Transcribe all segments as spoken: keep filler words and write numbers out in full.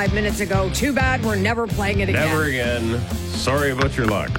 Five minutes ago. Too bad we're never playing it again. Never again. Sorry about your luck.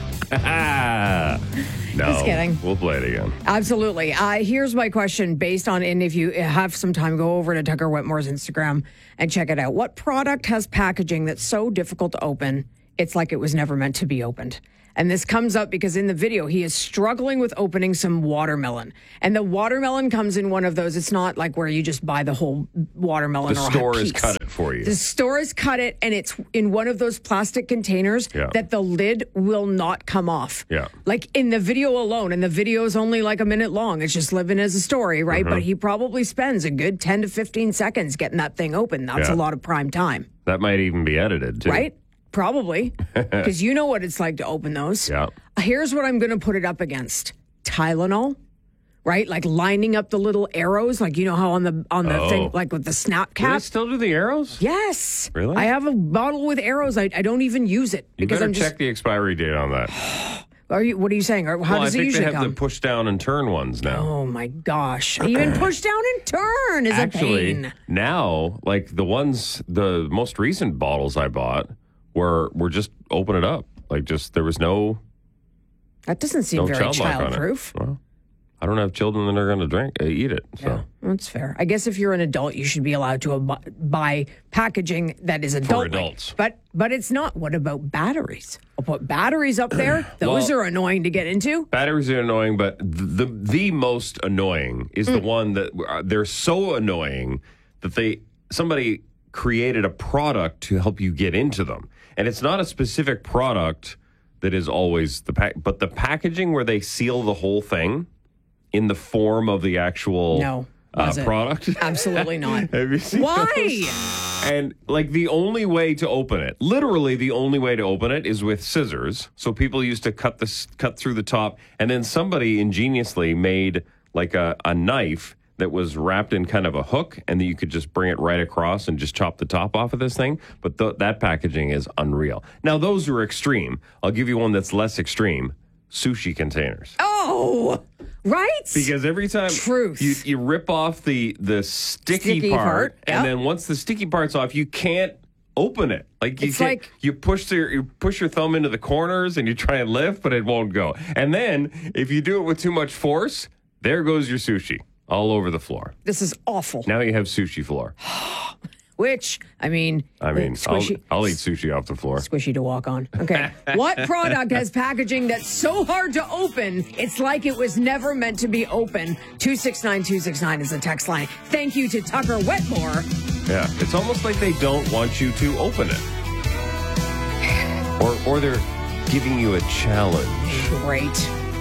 No, Just kidding. We'll play it again. Absolutely. Uh, here's my question based on, and if you have some time, go over to Tucker Whitmore's Instagram and check it out. What product has packaging that's so difficult to open, it's like it was never meant to be opened? And this comes up because in the video, he is struggling with opening some watermelon. And the watermelon comes in one of those. It's not like where you just buy the whole watermelon The or a store piece. has cut it for you. The store has cut it, and it's in one of those plastic containers Yeah. that the lid will not come off. Yeah. Like in the video alone, and the video is only like a minute long. It's just living as a story, right? Mm-hmm. But he probably spends a good ten to fifteen seconds getting that thing open. That's Yeah. a lot of prime time, That might even be edited, too. right? Probably. Because you know what it's like to open those. Yeah. Here's what I'm going to put it up against. Tylenol, right? Like lining up the little arrows, like you know how on the on the Oh. thing, like with the snap Do they cap. still do the arrows? Yes. Really? I have a bottle with arrows. I, I don't even use it You because better I'm just. check the expiry date on that. Are you? What are you saying? Or how well, does I it think usually they have come? the push down and turn ones now. Oh my gosh! Even push down and turn is Actually, a pain. now, like the ones, the most recent bottles I bought were were just open it up. Like just there was no That doesn't seem no very child lock on it. childproof. Well, I don't have children that are going to drink, uh, eat it. So. Yeah, that's fair. I guess if you're an adult, you should be allowed to ab- buy packaging that is adult. adults. But but it's not. What about batteries? I'll put batteries up there. Those Well- are annoying to get into. Batteries are annoying, but the the most annoying is Mm. the one that uh, they're so annoying that they somebody created a product to help you get into them, and it's not a specific product that is always the pack, but the packaging where they seal the whole thing in the form of the actual No, uh, was it? product. Absolutely not. Have you seen Why? those? And like the only way to open it, literally the only way to open it is with scissors. So people used to cut this cut through the top, and then somebody ingeniously made like a, a knife that was wrapped in kind of a hook, and that you could just bring it right across and just chop the top off of this thing. But th- that packaging is unreal. Now those are extreme. I'll give you one that's less extreme: sushi containers. Oh, right. Because every time Truth. You, you rip off the the sticky, Sticky part, part, and yep. then once the sticky part's off, you can't open it. Like you It's can't, like- you push your you push your thumb into the corners and you try and lift, but it won't go. And then if you do it with too much force, there goes your sushi all over the floor. This is awful. Now you have sushi floor. Which I mean, I mean, I'll, squishy. I'll eat sushi off the floor. Squishy to walk on. Okay. What product has packaging that's so hard to open, it's like it was never meant to be open? two six nine two six nine is the text line. Thank you to Tucker Wetmore. Yeah, it's almost like they don't want you to open it, or or they're giving you a challenge. Great.